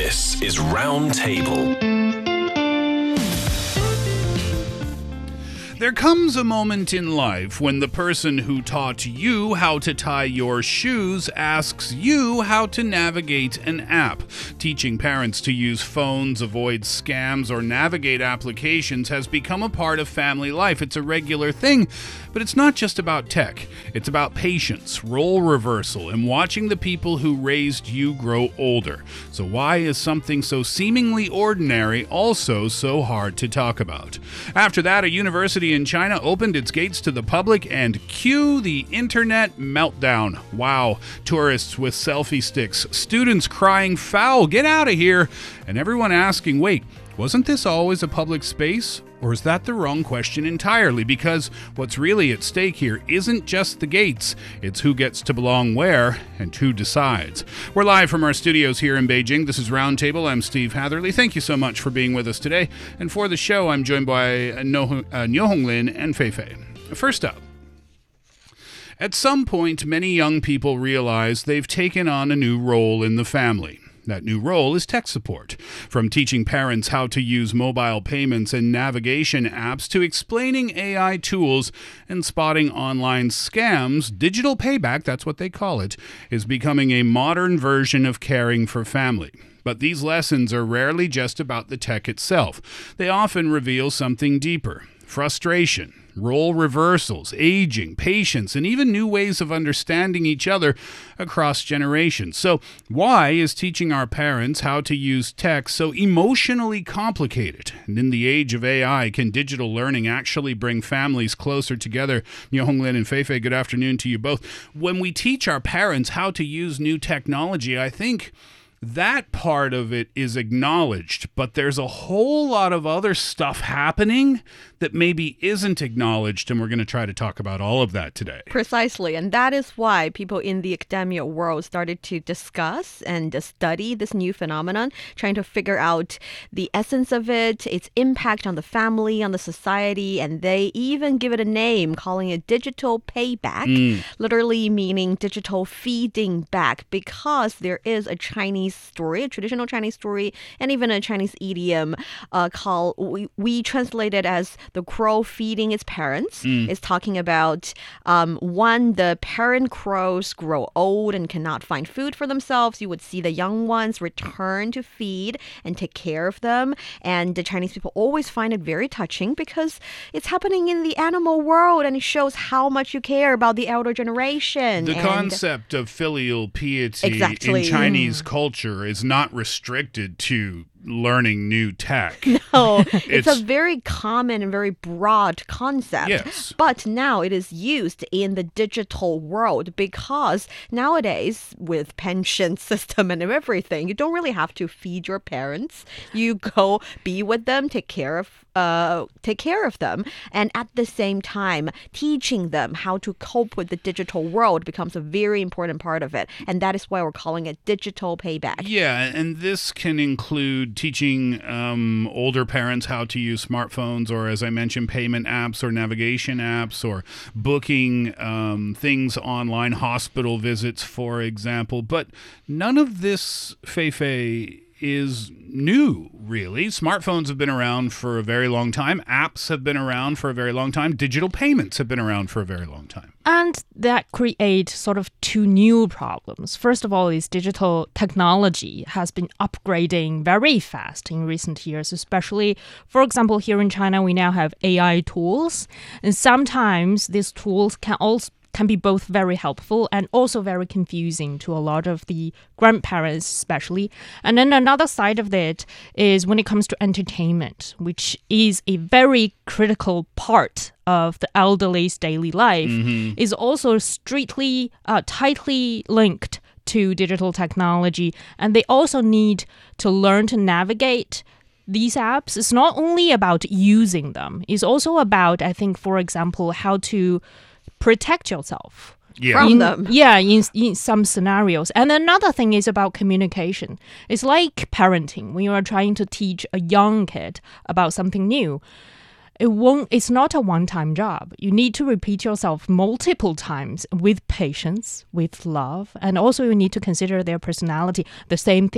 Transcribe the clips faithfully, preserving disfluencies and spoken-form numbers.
This is Roundtable. There comes a moment in life when the person who taught you how to tie your shoes asks you how to navigate an app. Teaching parents to use phones, avoid scams, or navigate applications has become a part of family life. It's a regular thing, but it's not just about tech. It's about patience, role reversal, and watching the people who raised you grow older. So why is something so seemingly ordinary also so hard to talk about? After that, a university in China opened its gates to the public, and cue the internet meltdown. Wow. Tourists with selfie sticks, students crying foul, get out of here, and everyone asking, wait, wasn't this always a public space? Or is that the wrong question entirely? Because what's really at stake here isn't just the gates, it's who gets to belong where and who decides. We're live from our studios here in Beijing. This is Roundtable. I'm Steve Hatherley. Thank you so much for being with us today. And for the show, I'm joined by uh, no, uh, Niu Honglin and Fei Fei. First up, at some point, many young people realize they've taken on a new role in the family. That new role is tech support. From teaching parents how to use mobile payments and navigation apps to explaining A I tools and spotting online scams, digital payback, that's what they call it, is becoming a modern version of caring for family. But these lessons are rarely just about the tech itself. They often reveal something deeper: frustration, role reversals, aging, patience, and even new ways of understanding each other across generations. So why is teaching our parents how to use tech so emotionally complicated? And in the age of A I, can digital learning actually bring families closer together? Niu Honglin and Fei Fei, good afternoon to you both. When we teach our parents how to use new technology, I think that part of it is acknowledged, but there's a whole lot of other stuff happening that maybe isn't acknowledged, and we're going to try to talk about all of that today. Precisely, and that is why people in the academia world started to discuss and study this new phenomenon, trying to figure out the essence of it, its impact on the family, on the society, and they even give it a name, calling it digital payback, mm. literally meaning digital feeding back, because there is a Chinese story, a traditional Chinese story, and even a Chinese idiom uh, called, we, we translate it as the crow feeding its parents. Mm. It's talking about um, when the parent crows grow old and cannot find food for themselves, you would see the young ones return to feed and take care of them. And the Chinese people always find it very touching because it's happening in the animal world, and it shows how much you care about the elder generation. The and concept of filial piety exactly. in Chinese mm. culture is not restricted to learning new tech. No, it's, it's a very common and very broad concept. Yes. But now it is used in the digital world because nowadays with pension system and everything, you don't really have to feed your parents. You go be with them, take care of uh, take care of them. And at the same time, teaching them how to cope with the digital world becomes a very important part of it. And that is why we're calling it digital payback. Yeah, and this can include teaching um, older parents how to use smartphones, or as I mentioned, payment apps or navigation apps, or booking um, things online, hospital visits, for example. But none of this, Fei Fei, is new, really. Smartphones have been around for a very long time. Apps have been around for a very long time. Digital payments have been around for a very long time. And that creates sort of two new problems. First of all, is digital technology has been upgrading very fast in recent years, especially, for example, here in China, we now have A I tools. And sometimes these tools can also can be both very helpful and also very confusing to a lot of the grandparents especially. And then another side of it is when it comes to entertainment, which is a very critical part of the elderly's daily life, mm-hmm. is also strictly, uh, tightly linked to digital technology. And they also need to learn to navigate these apps. It's not only about using them. It's also about, I think, for example, how to protect yourself yeah. from in, them. Yeah, in, in some scenarios. And another thing is about communication. It's like parenting. When you are trying to teach a young kid about something new, it won't, it's not a one-time job. You need to repeat yourself multiple times with patience, with love, and also you need to consider their personality. The same thing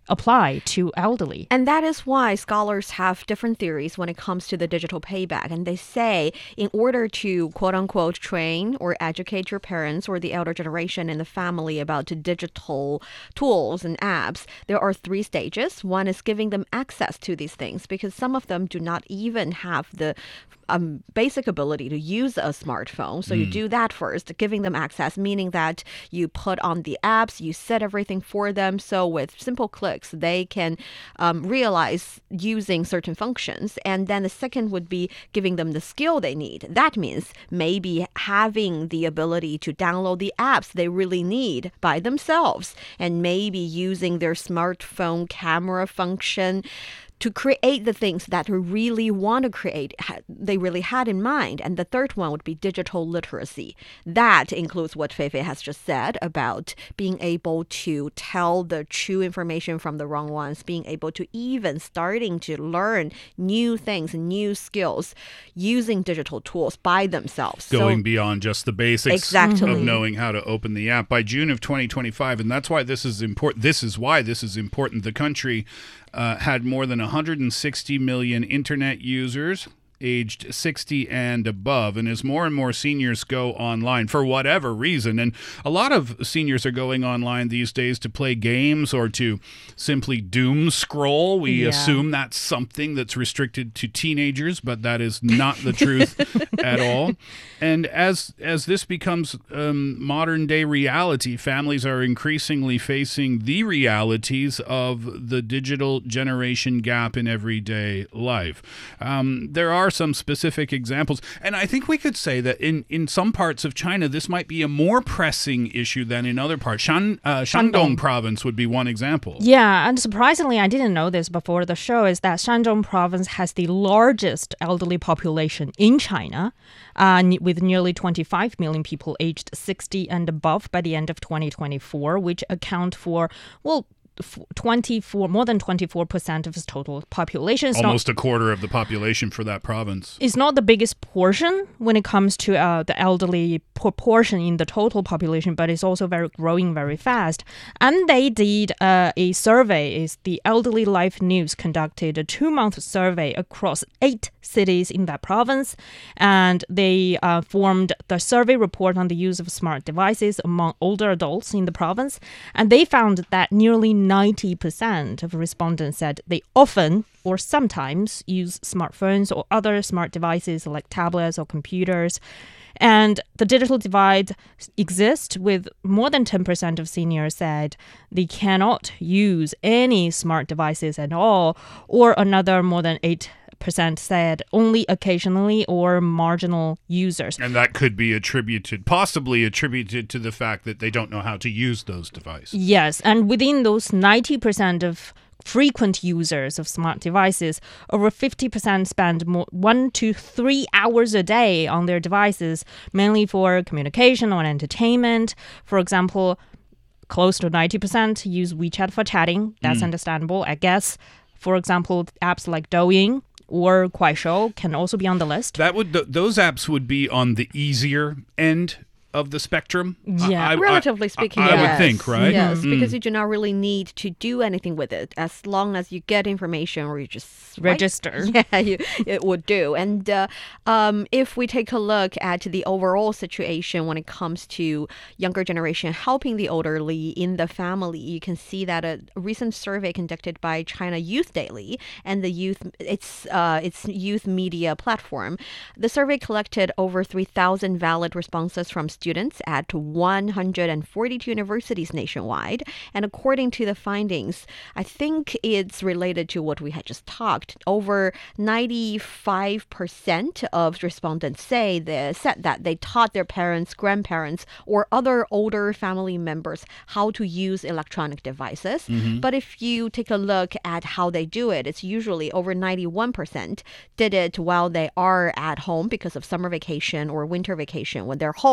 apply to elderly. And that is why scholars have different theories when it comes to the digital payback. And they say in order to quote unquote train or educate your parents or the elder generation in the family about digital tools and apps, there are three stages. One is giving them access to these things because some of them do not even have the um, basic ability to use a smartphone. So mm. you do that first, giving them access, meaning that you put on the apps, you set everything for them. So with simple clicks, they can um, realize using certain functions. And then the second would be giving them the skill they need. That means maybe having the ability to download the apps they really need by themselves and maybe using their smartphone camera function to create the things that they really want to create, they really had in mind. And the third one would be digital literacy. That includes what Feifei has just said about being able to tell the true information from the wrong ones, being able to even starting to learn new things, new skills using digital tools by themselves. Going so, beyond just the basics exactly. of knowing how to open the app. By June of twenty twenty-five, and that's why this is important. This is why this is important. The country Uh, had more than one hundred sixty million internet users aged sixty and above. And as more and more seniors go online for whatever reason, and a lot of seniors are going online these days to play games or to simply doom scroll. We Yeah. assume that's something that's restricted to teenagers, but that is not the truth at all. And as as this becomes um, modern day reality, families are increasingly facing the realities of the digital generation gap in everyday life. Um, there are some specific examples, and I think we could say that in, in some parts of China, this might be a more pressing issue than in other parts. Shan, uh, Shandong province would be one example. Yeah, and surprisingly, I didn't know this before the show, is that Shandong province has the largest elderly population in China, uh, with nearly twenty-five million people aged sixty and above by the end of twenty twenty-four, which account for, well, twenty-four more than twenty-four percent of its total population. It's Almost not, a quarter of the population for that province. It's not the biggest portion when it comes to uh, the elderly proportion in the total population, but it's also very growing very fast. And they did uh, a survey. Is the Elderly Life News conducted a two-month survey across eight cities in that province, and they uh, formed the survey report on the use of smart devices among older adults in the province, and they found that nearly ninety percent of respondents said they often or sometimes use smartphones or other smart devices like tablets or computers. And the digital divide exists, with more than ten percent of seniors said they cannot use any smart devices at all, or another more than eight percent said only occasionally or marginal users. And that could be attributed, possibly attributed to the fact that they don't know how to use those devices. Yes, and within those ninety percent of frequent users of smart devices, over fifty percent spend more, one to three hours a day on their devices, mainly for communication or entertainment. For example, close to ninety percent use WeChat for chatting. That's mm. understandable, I guess. For example, apps like Douyin or Kuaishou can also be on the list. That would th- those apps would be on the easier end of the spectrum. Yeah, I, I, relatively speaking, I, I yes. would think, right? Yes, Mm. because you do not really need to do anything with it as long as you get information or you just swipe. Register. Yeah, you, it would do. And uh, um, if we take a look at the overall situation when it comes to younger generation helping the elderly in the family, you can see that a recent survey conducted by China Youth Daily and the youth, its uh, its youth media platform, the survey collected over three thousand valid responses from students students at one hundred forty-two universities nationwide. And according to the findings, I think it's related to what we had just talked. Over ninety-five percent of respondents say they said that they taught their parents, grandparents, or other older family members how to use electronic devices. Mm-hmm. But if you take a look at how they do it, it's usually over ninety-one percent did it while they are at home because of summer vacation or winter vacation when they're home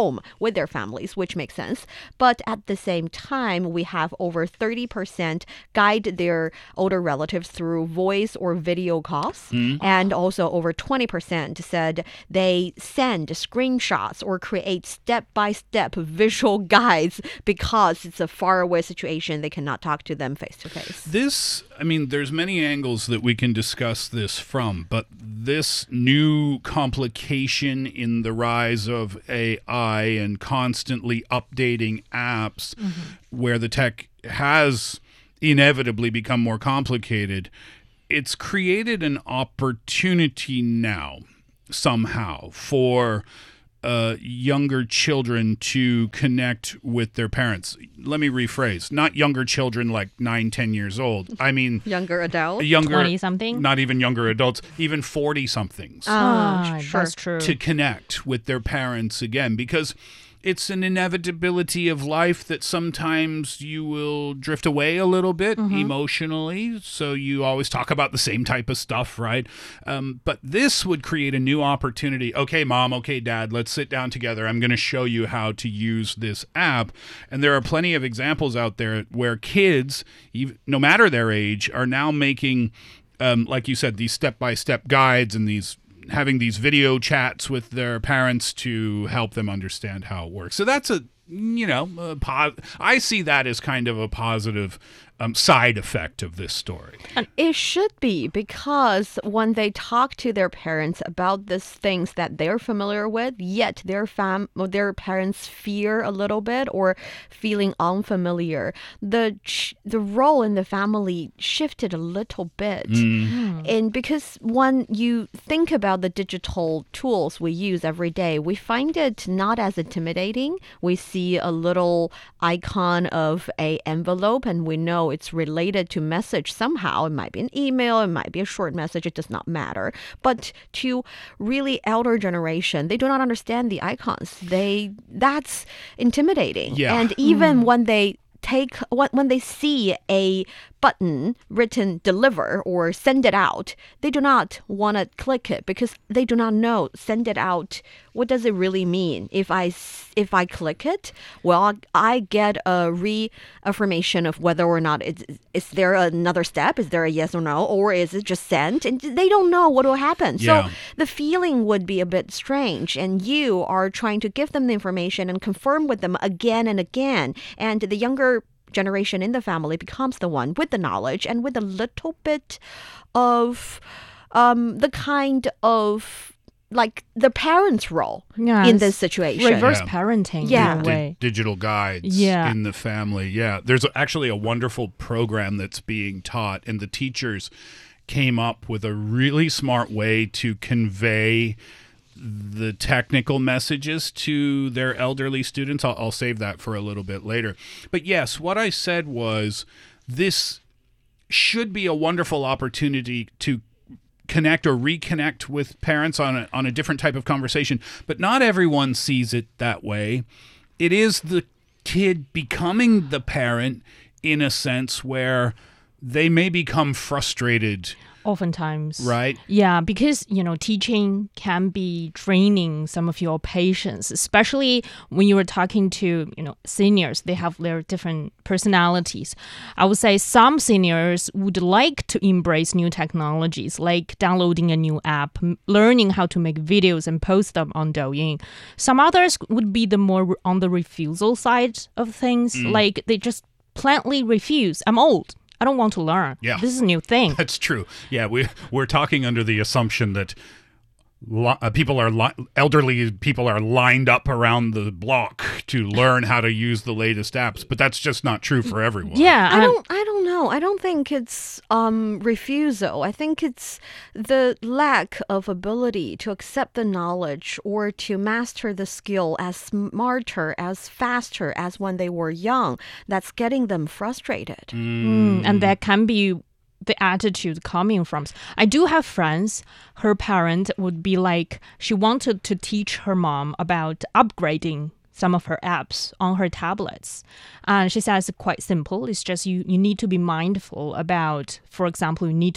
with their families, which makes sense. But at the same time, we have over thirty percent guide their older relatives through voice or video calls. Mm. And also over twenty percent said they send screenshots or create step-by-step visual guides because it's a faraway situation. They cannot talk to them face to face. This, I mean, there's many angles that we can discuss this from, but this new complication in the rise of A I and constantly updating apps mm-hmm. where the tech has inevitably become more complicated, it's created an opportunity now somehow for Uh, younger children to connect with their parents. Let me rephrase. Not younger children like nine, ten years old. I mean... Younger adults? Younger, twenty-something? Not even younger adults. Even forty-somethings. Ah, sure. That's true. To connect with their parents again. Because it's an inevitability of life that sometimes you will drift away a little bit mm-hmm. emotionally. So you always talk about the same type of stuff, right? Um, but this would create a new opportunity. Okay, mom, okay, dad, let's sit down together. I'm going to show you how to use this app. And there are plenty of examples out there where kids, even, no matter their age, are now making, um, like you said, these step-by-step guides and these having these video chats with their parents to help them understand how it works. So that's a, you know, a po- I see that as kind of a positive um, side effect of this story. And it should be, because when they talk to their parents about these things that they're familiar with, yet their fam their parents fear a little bit or feeling unfamiliar, the the role in the family shifted a little bit. Mm. And because when you think about the digital tools we use every day, we find it not as intimidating. We see a little icon of a envelope and we know it's related to message somehow. It might be an email, it might be a short message, it does not matter. But to really elder generation, they do not understand the icons. They that's intimidating. Yeah. And even mm. when they take when, when they see a button written deliver or send it out, they do not want to click it because they do not know send it out. What does it really mean? If I if I click it, well, I get a reaffirmation of whether or not it's is there another step? Is there a yes or no, or is it just sent? And they don't know what will happen. Yeah. So the feeling would be a bit strange, and you are trying to give them the information and confirm with them again and again, and the younger generation in the family becomes the one with the knowledge and with a little bit of um, the kind of like the parents' role yes. in this situation. Reverse yeah. parenting yeah. in a way. Di- digital guides yeah. in the family. Yeah. There's actually a wonderful program that's being taught, and the teachers came up with a really smart way to convey the technical messages to their elderly students. I'll, I'll save that for a little bit later. But yes, what I said was this should be a wonderful opportunity to connect or reconnect with parents on a, on a different type of conversation. But not everyone sees it that way. It is the kid becoming the parent in a sense where they may become frustrated. Oftentimes. Right? Yeah, because, you know, teaching can be draining some of your patients, especially when you are talking to, you know, seniors. They have their different personalities. I would say some seniors would like to embrace new technologies, like downloading a new app, m- learning how to make videos and post them on Douyin. Some others would be the more on the refusal side of things, mm. like they just plainly refuse. I'm old. I don't want to learn. Yeah. This is a new thing. That's true. Yeah, we, we're talking under the assumption that li- uh, people are li- elderly people are lined up around the block to learn how to use the latest apps, but that's just not true for everyone. Yeah, I don't. I don't know. I don't think it's um, refusal. I think it's the lack of ability to accept the knowledge or to master the skill as smarter, as faster as when they were young. That's getting them frustrated. Mm. Mm, and that can be the attitude coming from. I do have friends, her parent would be like, she wanted to teach her mom about upgrading some of her apps on her tablets. And she says it's quite simple. It's just you, you need to be mindful about, for example, you need to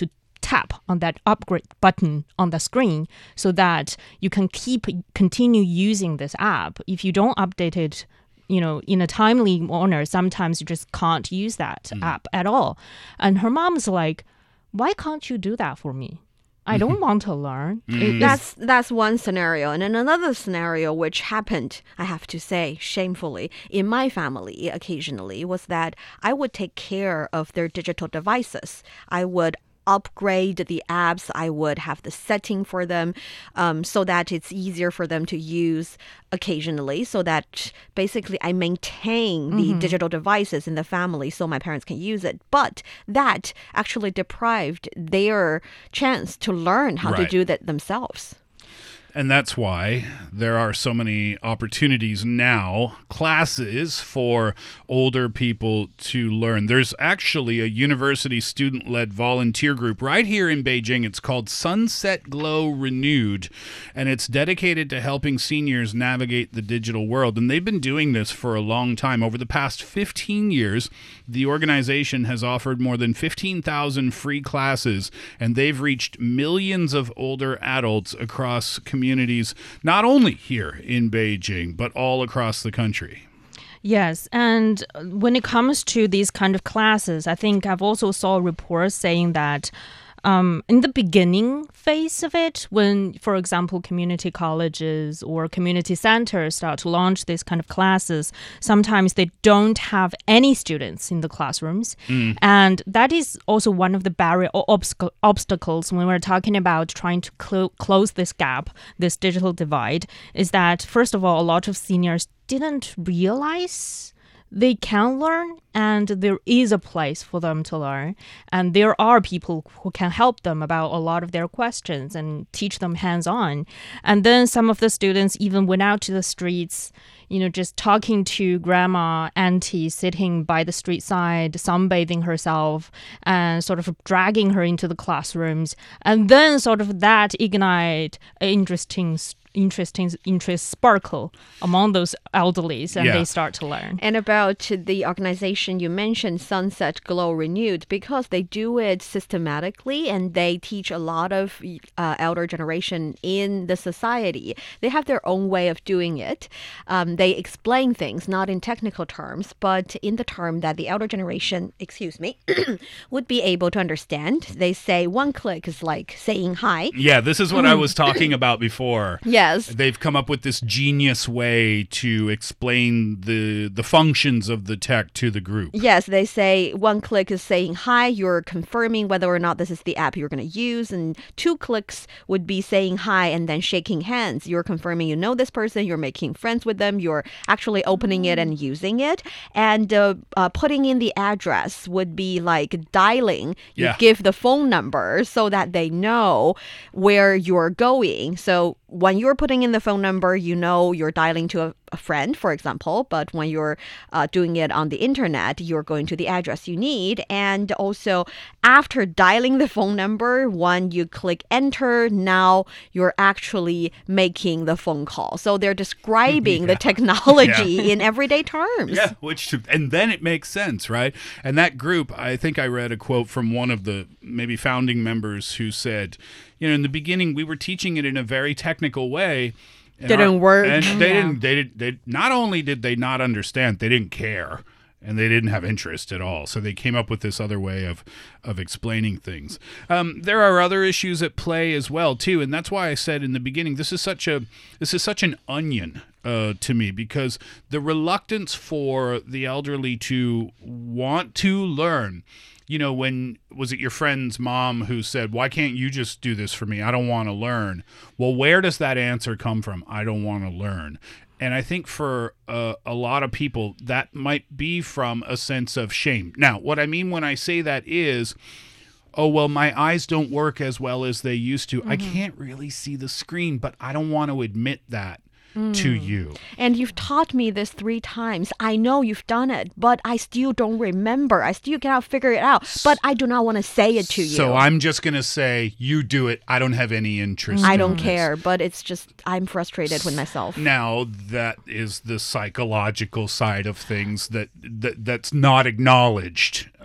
tap on that upgrade button on the screen so that you can keep continue using this app. If you don't update it, you know, in a timely manner, sometimes you just can't use that mm. app at all. And her mom's like, why can't you do that for me? I don't want to learn. Mm. That's that's one scenario. And then another scenario which happened, I have to say, shamefully, in my family occasionally, was that I would take care of their digital devices. I would upgrade the apps. I would have the setting for them um, so that it's easier for them to use occasionally, so that basically I maintain the mm-hmm. digital devices in the family so my parents can use it. But that actually deprived their chance to learn how right. to do that themselves. And that's why there are so many opportunities now, classes for older people to learn. There's actually a university student-led volunteer group right here in Beijing. It's called Sunset Glow Renewed, and it's dedicated to helping seniors navigate the digital world. And they've been doing this for a long time. Over the past fifteen years, the organization has offered more than fifteen thousand free classes, and they've reached millions of older adults across communities. communities, not only here in Beijing, but all across the country. Yes, and when it comes to these kind of classes, I think I've also saw reports saying that Um, in the beginning phase of it, when, for example, community colleges or community centers start to launch these kind of classes, sometimes they don't have any students in the classrooms. Mm. And that is also one of the barrier or obst- obstacles when we're talking about trying to cl- close this gap, this digital divide, is that, first of all, a lot of seniors didn't realize they can learn and there is a place for them to learn. And there are people who can help them about a lot of their questions and teach them hands-on. And then some of the students even went out to the streets, you know, just talking to grandma, auntie, sitting by the street side, sunbathing herself and sort of dragging her into the classrooms. And then sort of that ignite interesting interesting interest sparkle among those elderlies and yeah. they start to learn. And about the organization you mentioned, Sunset Glow Renewed, because they do it systematically and they teach a lot of uh, elder generation in the society. They have their own way of doing it. Um, they explain things, not in technical terms, but in the term that the elder generation, excuse me, would be able to understand. They say one click is like saying hi. Yeah, this is what I was talking about before. Yeah. Yes. They've come up with this genius way to explain the the functions of the tech to the group. Yes, they say one click is saying hi, you're confirming whether or not this is the app you're going to use, and two clicks would be saying hi and then shaking hands. You're confirming you know this person, you're making friends with them, you're actually opening it and using it. And uh, uh, putting in the address would be like dialing. You yeah. give the phone number so that they know where you're going. So when you're putting in the phone number, you know you're dialing to a, a friend, for example. But when you're uh, doing it on the internet, you're going to the address you need. And also, after dialing the phone number, when you click enter, now you're actually making the phone call. So they're describing yeah. the technology yeah. in everyday terms. Yeah, which and then it makes sense, right? And that group, I think I read a quote from one of the maybe founding members who said, you know, in the beginning, we were teaching it in a very technical way. Didn't our, work. And they yeah. didn't, they did, they, not only did they not understand, they didn't care. And they didn't have interest at all. So they came up with this other way of, of explaining things. Um, there are other issues at play as well, too. And that's why I said in the beginning, this is such a this is such an onion uh, to me, because the reluctance for the elderly to want to learn. You know, when, was it your friend's mom who said, why can't you just do this for me? I don't want to learn. Well, where does that answer come from? I don't want to learn. And I think for uh, a lot of people, that might be from a sense of shame. Now, what I mean when I say that is, oh, well, my eyes don't work as well as they used to. Mm-hmm. I can't really see the screen, but I don't want to admit that. Mm. To you. And you've taught me this three times. I know you've done it, but I still don't remember. I still cannot figure it out, but I do not want to say it to you. So I'm just going to say, you do it. I don't have any interest I in don't this. care, but it's just, I'm frustrated with myself. Now, that is the psychological side of things that, that that's not acknowledged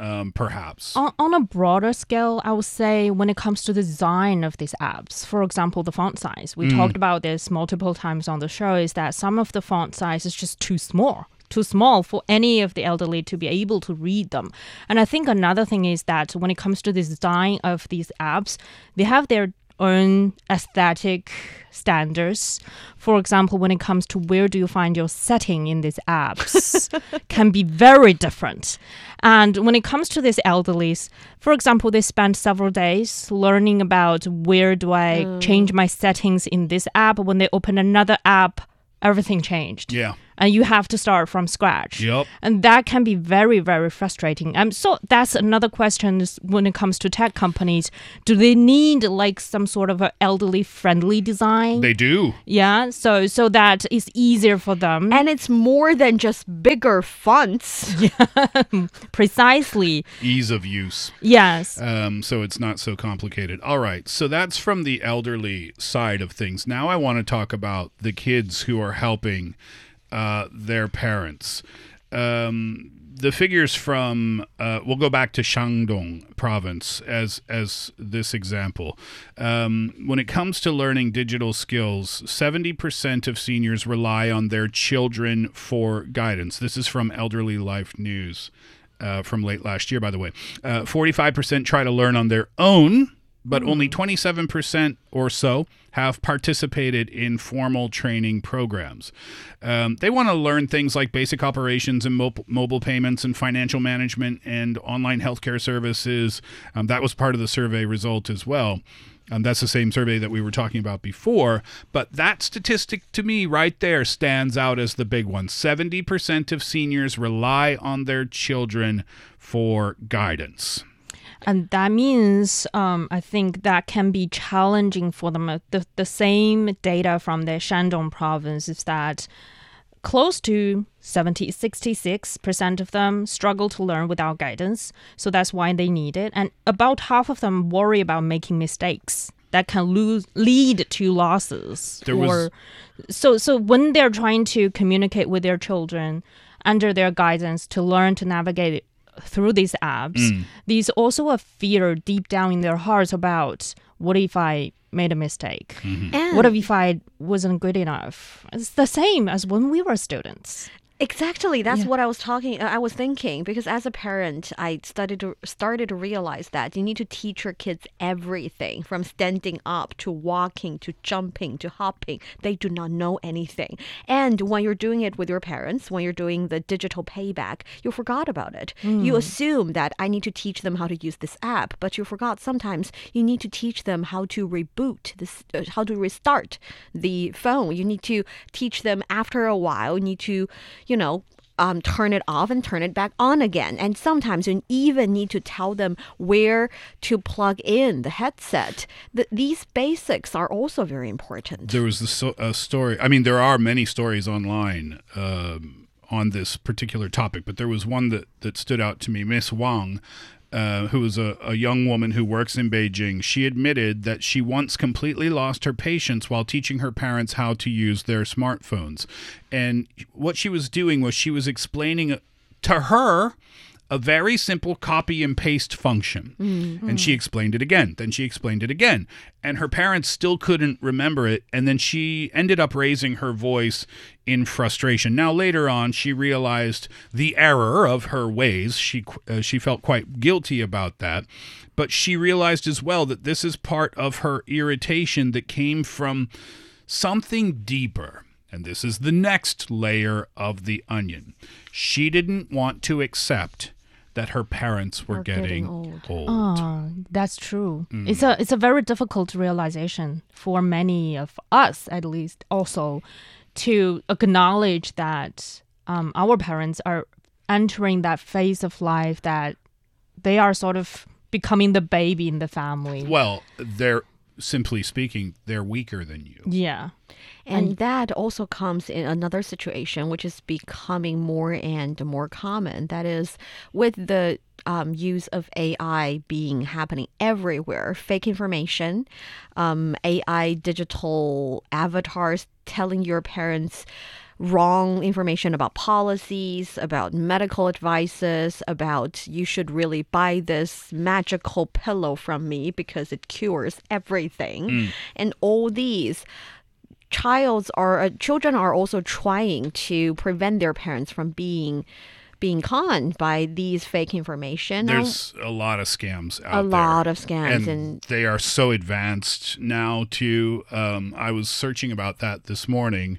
um, perhaps. On, on a broader scale, I would say when it comes to the design of these apps, for example, the font size, we mm. talked about this multiple times on the show, is that some of the font size is just too small. too small for any of the elderly to be able to read them. And I think another thing is that when it comes to the design of these apps, they have their own aesthetic standards. For example, when it comes to where do you find your setting in these apps can be very different. And when it comes to these elderlies, for example, they spend several days learning about where do I mm. change my settings in this app. When they open another app, everything changed. Yeah. And you have to start from scratch. Yep. And that can be very, very frustrating. Um, so that's another question is when it comes to tech companies. Do they need like some sort of a elderly friendly design? They do. Yeah. So so that it's easier for them. And it's more than just bigger fonts. Yeah. Precisely. Ease of use. Yes. Um, so it's not so complicated. All right. So that's from the elderly side of things. Now I want to talk about the kids who are helping Uh, their parents. Um, the figures from, uh, we'll go back to Shandong province as as this example. Um, when it comes to learning digital skills, seventy percent of seniors rely on their children for guidance. This is from Elderly Life News uh, from late last year, by the way. Uh, forty-five percent try to learn on their own, but only twenty-seven percent or so have participated in formal training programs. Um, they want to learn things like basic operations and mo- mobile payments and financial management and online healthcare services. Um, that was part of the survey result as well. Um, that's the same survey that we were talking about before. But that statistic to me right there stands out as the big one. seventy percent of seniors rely on their children for guidance. And that means, um, I think that can be challenging for them. The, the same data from the Shandong province is that close to seventy, sixty-six percent of them struggle to learn without guidance. So that's why they need it. And about half of them worry about making mistakes that can lose, lead to losses. There or, was... so, so when they're trying to communicate with their children under their guidance to learn to navigate it, through these apps, mm. there's also a fear deep down in their hearts about what if I made a mistake? Mm-hmm. What if I wasn't good enough? It's the same as when we were students. Exactly. That's Yeah. what I was talking. I was thinking because as a parent, I started to started to realize that you need to teach your kids everything from standing up to walking to jumping to hopping. They do not know anything. And when you're doing it with your parents, when you're doing the digital payback, you forgot about it. Mm. You assume that I need to teach them how to use this app, but you forgot sometimes you need to teach them how to reboot this, uh, how to restart the phone. You need to teach them after a while. You need to you know, um, turn it off and turn it back on again. And sometimes you even need to tell them where to plug in the headset. The, these basics are also very important. There was the so, uh, story. I mean, there are many stories online um, on this particular topic, but there was one that, that stood out to me. Miss Wang, Uh, who is a, a young woman who works in Beijing, she admitted that she once completely lost her patience while teaching her parents how to use their smartphones. And what she was doing was she was explaining to her a very simple copy and paste function. Mm-hmm. And she explained it again. Then she explained it again. And her parents still couldn't remember it. And then she ended up raising her voice in frustration. Now, later on, she realized the error of her ways. She, uh, she felt quite guilty about that. But she realized as well that this is part of her irritation that came from something deeper. And this is the next layer of the onion. She didn't want to accept that her parents were getting, getting old. old. Oh, that's true. Mm. It's a it's a very difficult realization for many of us, at least, also to acknowledge that um, our parents are entering that phase of life that they are sort of becoming the baby in the family. Well, they're simply speaking, they're weaker than you. Yeah. And, and that also comes in another situation, which is becoming more and more common. That is, with the um, use of A I being happening everywhere, fake information, um, A I digital avatars telling your parents wrong information about policies, about medical advices, about you should really buy this magical pillow from me because it cures everything. Mm. And all these childs are uh, children are also trying to prevent their parents from being being conned by these fake information. There's a lot of scams out a there. lot of scams And, and they are so advanced now, too. Um, I was searching about that this morning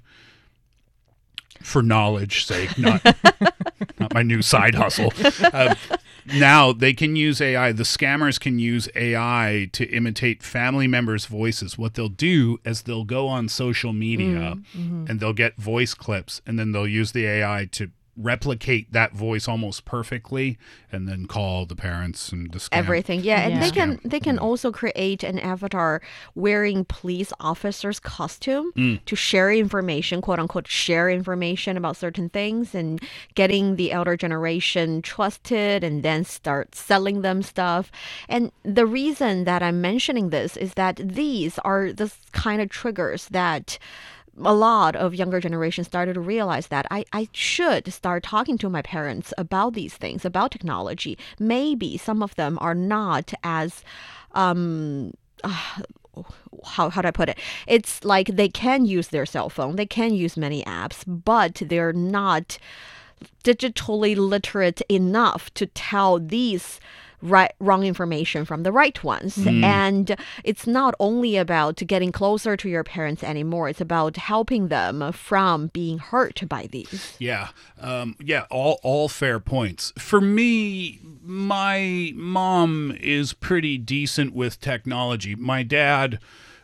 for knowledge sake, not, not my new side hustle. Uh, now they can use A I. The scammers can use A I to imitate family members' voices. What they'll do is they'll go on social media Mm-hmm. and they'll get voice clips, and then they'll use the A I to replicate that voice almost perfectly, and then call the parents and the scam. everything. Yeah, and Yeah. they can Scam. they can also create an avatar wearing police officer's costume Mm. to share information, quote unquote, share information about certain things, and getting the elder generation trusted, and then start selling them stuff. And the reason that I'm mentioning this is that these are the kind of triggers that a lot of younger generations started to realize that I, I should start talking to my parents about these things, about technology. Maybe some of them are not as, um, uh, how, how do I put it? It's like they can use their cell phone, they can use many apps, but they're not digitally literate enough to tell these right wrong information from the right ones. And it's not only about getting closer to your parents anymore, it's about helping them from being hurt by these. Yeah, um, yeah, all all fair points. For me, my mom is pretty decent with technology. My dad,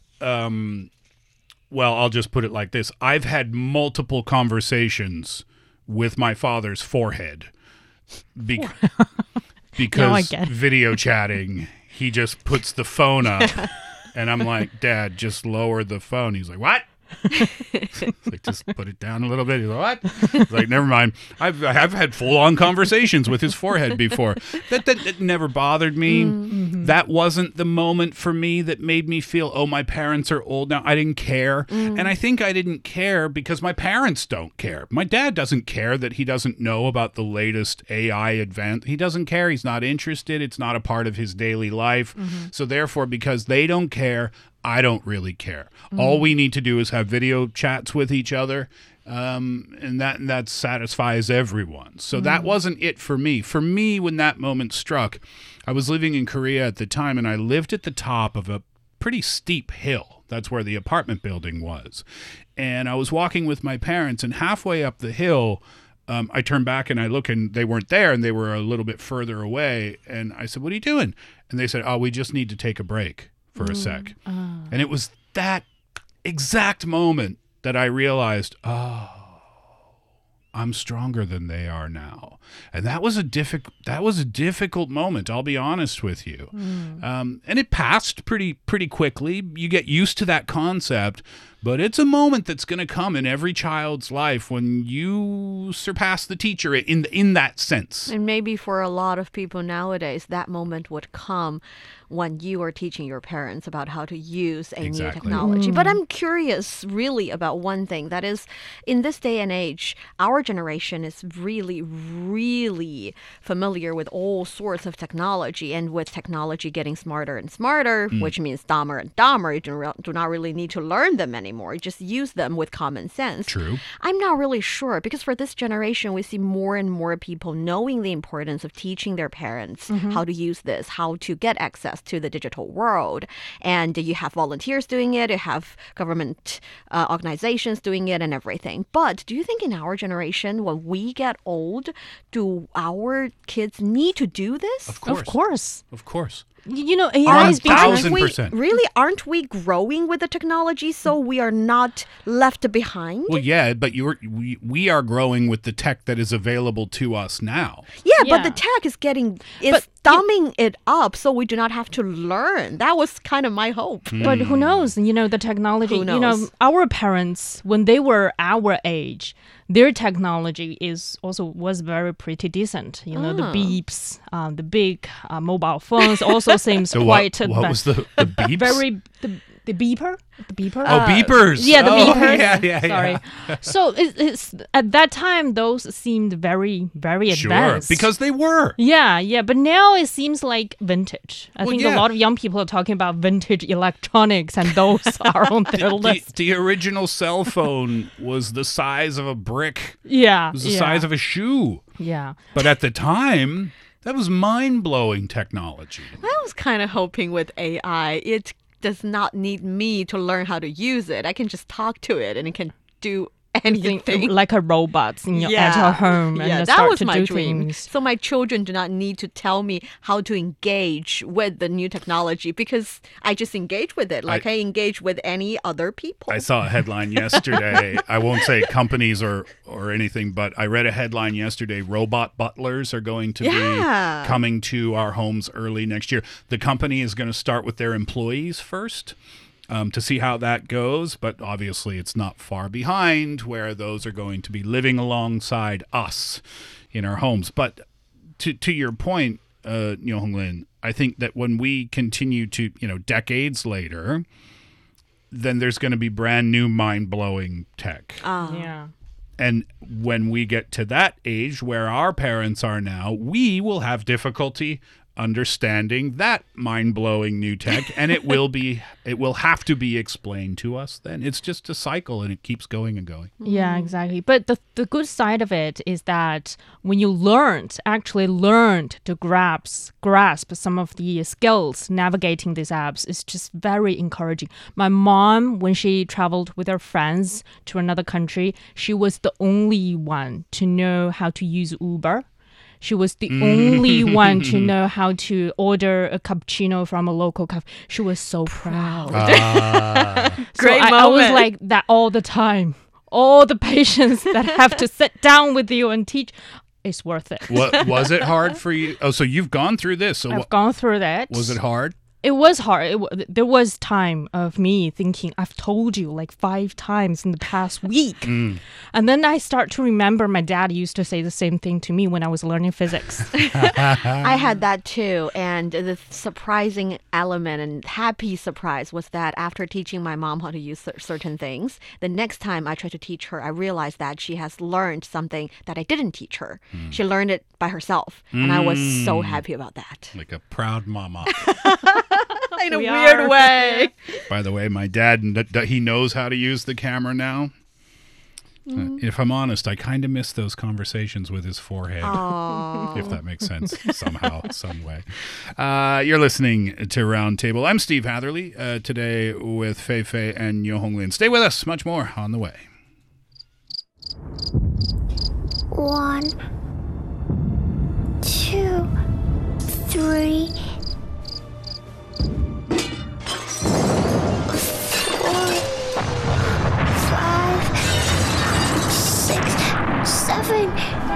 um, well, I'll just put it like this: I've had multiple conversations with my father's forehead be- because get it. video chatting. He just puts the phone up, and I'm like, "Dad, just lower the phone." He's like, "What?" It's like, just put it down a little bit. He's like, what? It's like, never mind. I've I've had full on conversations with his forehead before. That that, that never bothered me. Mm-hmm. That wasn't the moment for me that made me feel, oh, my parents are old now. I didn't care, Mm. and I think I didn't care because my parents don't care. My dad doesn't care that he doesn't know about the latest A I advance. He doesn't care. He's not interested. It's not a part of his daily life. So therefore, because they don't care, I don't really care. All we need to do is have video chats with each other, um, and that and that satisfies everyone. So that wasn't it for me. For me, when that moment struck, I was living in Korea at the time, and I lived at the top of a pretty steep hill. That's where the apartment building was. And I was walking with my parents, and halfway up the hill, Um, I turned back and I look, and they weren't there, and they were a little bit further away. And I said, "What are you doing?" And they said, "Oh, we just need to take a break for a sec." And it was that exact moment that I realized, oh, I'm stronger than they are now. And that was a difficult that was a difficult moment, I'll be honest with you. Um, and it passed pretty pretty quickly. You get used to that concept, but it's a moment that's going to come in every child's life when you surpass the teacher in in that sense. And maybe for a lot of people nowadays, that moment would come when you are teaching your parents about how to use a new Exactly. technology. But I'm curious really about one thing. That is, in this day and age, our generation is really, really familiar with all sorts of technology, and with technology getting smarter and smarter, which means dumber and dumber. You do, re- do not really need to learn them anymore. You just use them with common sense. True. I'm not really sure, because for this generation, we see more and more people knowing the importance of teaching their parents how to use this, how to get access to the digital world. And you have volunteers doing it, you have government uh, organizations doing it, and everything. But do you think in our generation, when we get old, do our kids need to do this? Of course. Of course. Of course. Y- You know, A I One is being thousand we, percent. really, aren't we growing with the technology so we are not left behind? Well, yeah, but you're we, we are growing with the tech that is available to us now. Yeah, but the Yeah. tech is getting is But thumbing it up so we do not have to learn. That was kind of my hope. But who knows? You know, the technology, Who you know, knows? our parents, when they were our age, their technology is also was very pretty decent. You know, the Ah. beeps, um, the big uh, mobile phones also seems So quite what, what advanced. was the, the beeps? very the, the beeper, the beeper. Oh, beepers. Yeah, the oh, beepers. Yeah, yeah, Sorry. yeah. So it, it's at that time those seemed very, very Sure, advanced. because they were. Yeah, yeah, but now it seems like vintage. I Well, think yeah. a lot of young people are talking about vintage electronics, and those are on their The, list. the original cell phone was the size of a brick. Yeah, It was the yeah, size of a shoe. yeah. But at the time, that was mind-blowing technology. I was kind of hoping with A I, it does not need me to learn how to use it. I can just talk to it and it can do anything. Think like a robot in your, at your home and yeah, just that start was to my do dream. things. So my children do not need to tell me how to engage with the new technology because I just engage with it like I, I engage with any other people. I saw a headline yesterday. I won't say companies or, or anything, but I read a headline yesterday. Robot butlers are going to Yeah. be coming to our homes early next year. The company is going to start with their employees first. Um, to see how that goes, but obviously it's not far behind where those are going to be living alongside us in our homes. But to to your point, uh, Nyo Hong Lin, I think that when we continue to, you know, decades later, then there's going to be brand new mind-blowing tech. Ah. Yeah. And when we get to that age where our parents are now, we will have difficulty understanding that mind-blowing new tech, and it will be it will have to be explained to us then. It's just a cycle and it keeps going and going. Yeah, exactly. But the the good side of it is that when you learned, actually learned to grasp grasp some of the skills navigating these apps, it's just very encouraging. My mom, when she traveled with her friends to another country, she was the only one to know how to use Uber. She was the only one to know how to order a cappuccino from a local cafe. She was so proud. Ah. So Great I, I was moment. like that all the time. All the patients that have to sit down with you and teach, it's worth it. What was it hard for you? Oh, so you've gone through this. So I've what, gone through that. was it hard? It was hard. It, w- there was time of me thinking, I've told you like five times in the past week. Mm. And then I start to remember my dad used to say the same thing to me when I was learning physics. I had that too. And the surprising element and happy surprise was that after teaching my mom how to use cer- certain things, the next time I tried to teach her, I realized that she has learned something that I didn't teach her. She learned it by herself. And I was so happy about that. Like a proud mama. In a We weird are. way. By the way, my dad, n- d- he knows how to use the camera now. Uh, if I'm honest, I kind of miss those conversations with his forehead. If that makes sense somehow, some way. Uh, you're listening to Roundtable. I'm Steve Hatherley, uh, today with Fei Fei and Nyo Hong Lin. Stay with us. Much more on the way. One, two, three, four, five, six, seven.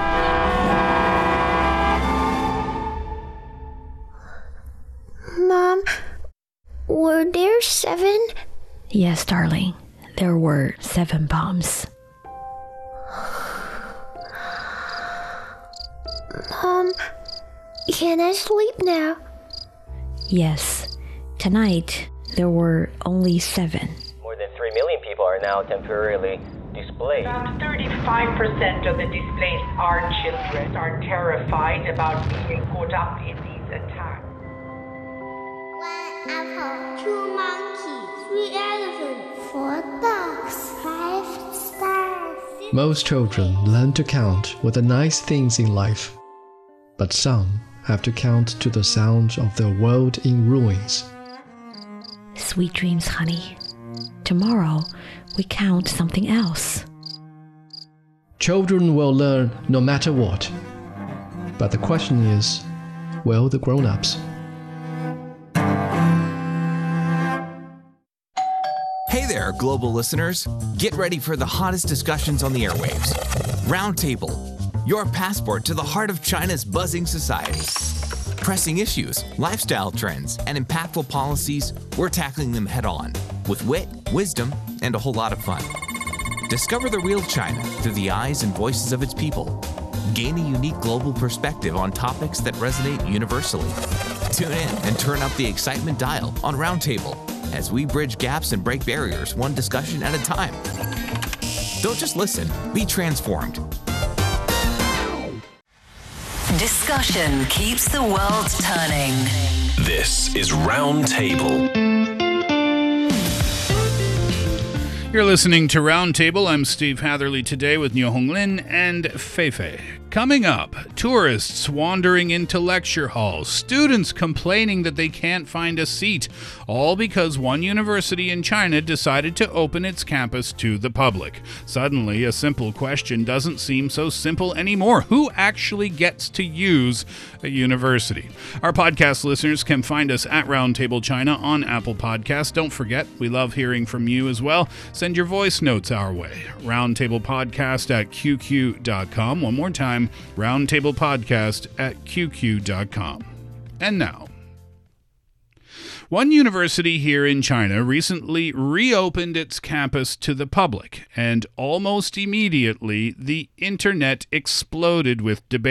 Mom, were there seven? Yes, darling. There were seven bombs. Mom, can I sleep now? Yes. Tonight, there were only seven. More than three million people are now temporarily displaced. About thirty-five percent of the displaced are children, are terrified about being caught up in these attacks. One apple, two monkeys, three elephants, four dogs, five stars. Most children learn to count with the nice things in life, but some have to count to the sound of their world in ruins. Sweet dreams, honey. Tomorrow, we count something else. Children will learn no matter what. But the question is, will the grown-ups? Hey there, global listeners. Get ready for the hottest discussions on the airwaves. Roundtable, your passport to the heart of China's buzzing society. Pressing issues, lifestyle trends, and impactful policies, we're tackling them head on with wit, wisdom, and a whole lot of fun. Discover the real China through the eyes and voices of its people. Gain a unique global perspective on topics that resonate universally. Tune in and turn up the excitement dial on Roundtable, as we bridge gaps and break barriers one discussion at a time. Don't just listen, be transformed. Discussion keeps the world turning. This is Roundtable. You're listening to Roundtable. I'm Steve Hatherley today with Niu Honglin and Feifei. Coming up, tourists wandering into lecture halls, students complaining that they can't find a seat, all because one university in China decided to open its campus to the public. Suddenly, a simple question doesn't seem so simple anymore. Who actually gets to use a university? Our podcast listeners can find us at Roundtable China on Apple Podcasts. Don't forget, we love hearing from you as well. Send your voice notes our way. Roundtablepodcast at q q dot com. One more time, roundtablepodcast at q q dot com. And now, one university here in China recently reopened its campus to the public, and almost immediately the internet exploded with debate.